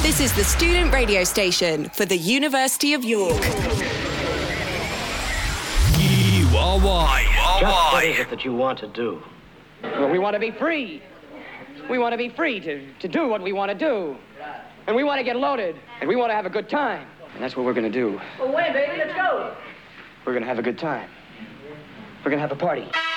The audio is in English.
This is the student radio station for the University of York. URY. Just what is it that you want to do? Well, we want to be free. We want to be free to do what we want to do. And we want to get loaded. And we want to have a good time. And that's what we're going to do. Well, when, baby? Let's go. We're going to have a good time. We're going to have a party.